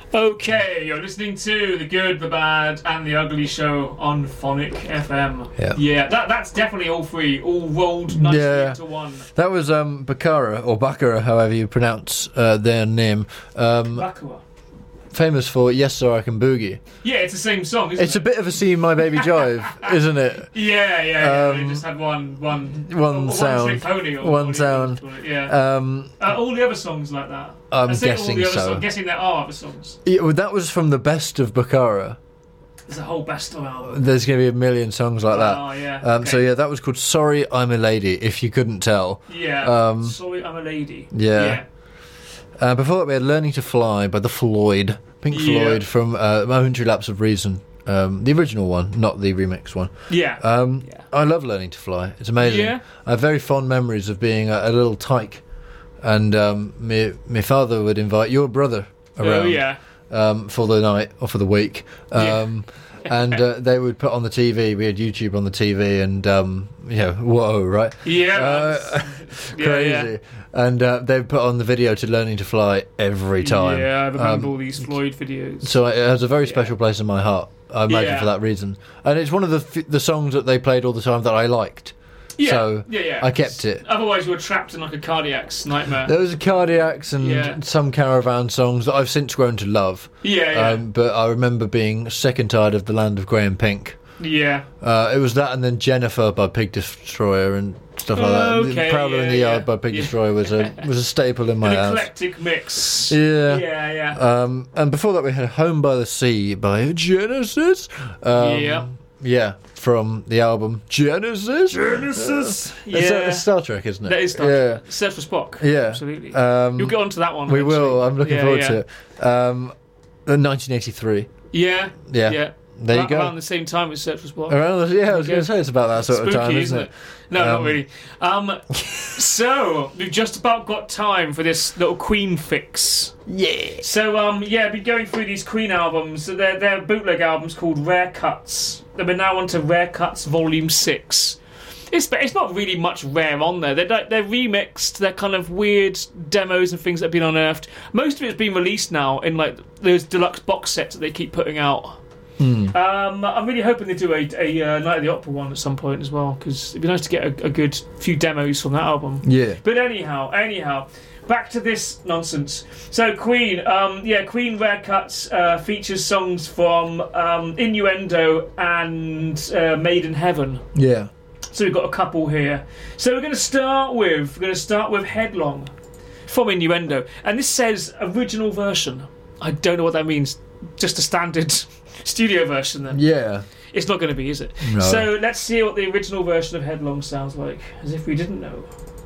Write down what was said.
Okay, you're listening to The Good, The Bad and The Ugly Show on Phonic FM. Yeah, that's definitely all three, all rolled nicely into one. That was Baccara, or Baccara, however you pronounce their name. Baccara. Famous for Yes Sir I Can Boogie. Yeah, it's the same song, isn't it? It's a bit of a See My Baby Jive, isn't it? Yeah. They just had one sound. Pony One sound. Yeah. All the other songs like that. I'm guessing so. I'm guessing there are other songs. Yeah, well, that was from the best of Baccara. There's a whole best of album. There's going to be a million songs like that. Oh, yeah. Okay. So, yeah, that was called Sorry I'm a Lady, if you couldn't tell. Yeah. Sorry I'm a Lady. Yeah. Before that, we had Learning to Fly by the Floyd. Pink Floyd from Momentary Lapse of Reason. The original one, not the remix one. I love Learning to Fly. It's amazing. Yeah. I have very fond memories of being a little tyke. And my father would invite your brother around for the night or for the week. And they would put on the TV. We had YouTube on the TV, and whoa, right? Crazy. And they would put on the video to Learning to Fly every time. Yeah, I remember all these Floyd videos. So it has a very special place in my heart, I imagine, for that reason. And it's one of the songs that they played all the time that I liked. So I kept it. Otherwise you were trapped in like a Cardiac's nightmare. There was a Cardiac's and some Caravan songs that I've since grown to love. But I remember being sick and tired of The Land of Grey and Pink. It was that, and then Jennifer by Pig Destroyer and stuff like that. Prowler in the Yard by Pig Destroyer was a staple in my house. An eclectic mix. And before that we had Home by the Sea by Genesis. From the album Genesis. It's a Star Trek, isn't it? That is Star Trek. Search for Spock. Absolutely. You'll get onto that one. We will. I'm looking forward to it. 1983. There you go. Around the same time as Search for Spock. I was going to say it's about that sort of time, isn't it? No, not really. So, we've just about got time for this little Queen fix. Yeah. So, I've been going through these Queen albums. They're bootleg albums called Rare Cuts. We're now on to Rare Cuts Volume 6. It's not really much rare on there. They're remixed. They're kind of weird demos and things that have been unearthed. Most of it's been released now in like those deluxe box sets that they keep putting out. I'm really hoping they do a Night of the Opera one at some point as well, because it'd be nice to get a good few demos from that album. But anyhow, back to this nonsense. So Queen, Queen Rare Cuts features songs from Innuendo and Made in Heaven. So we've got a couple here. So we're going to start with Headlong from Innuendo, and this says original version. I don't know what that means. Just a standard studio version then. It's not going to be, is it? No. So let's see what the original version of Headlong sounds like, as if we didn't know.